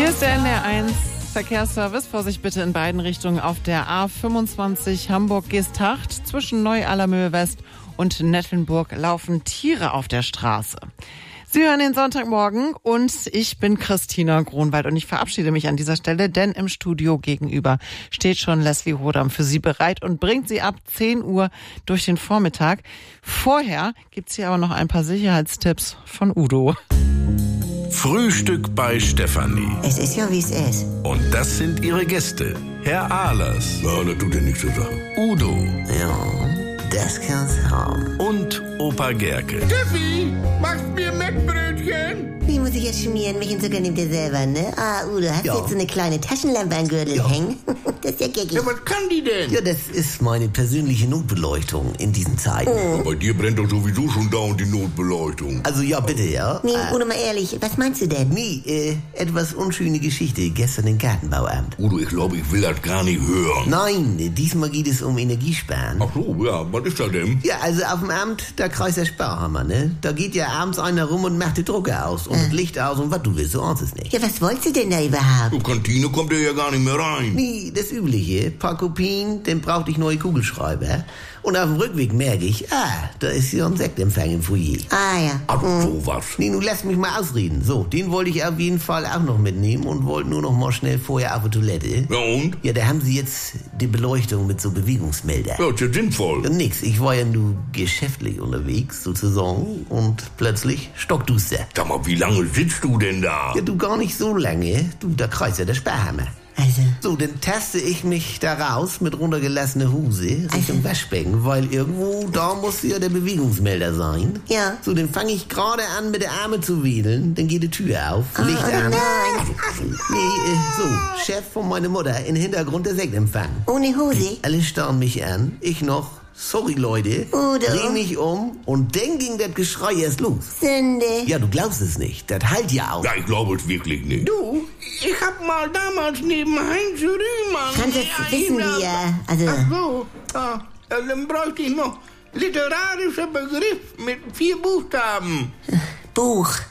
Ist der NDR1 Verkehrsservice. Vorsicht bitte in beiden Richtungen auf der A25 Hamburg-Geesthacht. Zwischen Neu-Allermöhe West und Nettelnburg laufen Tiere auf der Straße. Sie hören den Sonntagmorgen und ich bin Christina Gronwald und ich verabschiede mich an dieser Stelle, denn im Studio gegenüber steht schon Leslie Hodam für Sie bereit und bringt Sie ab 10 Uhr durch den Vormittag. Vorher gibt's hier aber noch ein paar Sicherheitstipps von Udo. Frühstück bei Stefanie. Es ist ja, wie es ist. Und das sind ihre Gäste. Herr Ahlers. Ja, das tut ja nichts zur Sache. Udo. Ja, das kann's haben. Und Opa Gerke. Steffi, machst mir Mettbrötchen? Wie muss ich jetzt schmieren? Mich und sogar nimmt ihr selber, ne? Ah, Udo, hast du jetzt so eine kleine Taschenlampe am Gürtel hängen? Das ist ja geckig. Ja, was kann die denn? Ja, das ist meine persönliche Notbeleuchtung in diesen Zeiten. Ja, bei dir brennt doch sowieso schon dauernd die Notbeleuchtung. Also ja, bitte, ja. Nee, Udo, mal ehrlich, was meinst du denn? Nee, etwas unschöne Geschichte gestern im Gartenbauamt. Udo, ich glaube, ich will das gar nicht hören. Nein, diesmal geht es um Energiesparen. Ach so, ja, was ist das denn? Ja, also auf dem Amt, da kreist der Sparhammer, ne? Da geht ja abends einer rum und macht die Drucker aus und das Licht aus und was du willst, so ahnst es nicht. Ja, was wolltest du denn da überhaupt? Die Kantine kommt ja gar nicht mehr rein. Nee, das Übliche. Paar Kopien, dann brauchte ich neue Kugelschreiber. Und auf dem Rückweg merke ich, da ist ja ein Sektempfang im Foyer. Ah, ja. Ach, sowas. Nee, nun lass mich mal ausreden. So, den wollte ich auf jeden Fall auch noch mitnehmen und wollte nur noch mal schnell vorher auf die Toilette. Ja, und? Ja, da haben sie jetzt die Beleuchtung mit so Bewegungsmelder. Ja, ist ja sinnvoll. Ja, nix, ich war ja nur geschäftlich unterwegs, sozusagen, und plötzlich stockduster. Sag mal, wie lange sitzt du denn da? Ja, du gar nicht so lange. Du, da kreist ja der Sparhammer. Also, So, dann taste ich mich da raus mit runtergelassener Hose Richtung Waschbecken, weil irgendwo da muss ja der Bewegungsmelder sein. ja. So, dann fange ich gerade an mit der Arme zu wedeln, dann geht die Tür auf, Licht an. Nein, So, Chef von meiner Mutter, im Hintergrund der Sektempfang. ohne Hose? Alle starren mich an, ich noch, sorry Leute, Udo. dreh mich um und dann ging das Geschrei erst los. Sünde. Ja, du glaubst es nicht, das halt ja auch. Ja, ich glaube es wirklich nicht. Du, ich hab mal damals neben Heinz Rühmann... Franz, das wissen wir. Also, Ach so, ja, dann bräuchte ich noch literarischer Begriff mit 4 Buchstaben. Buch.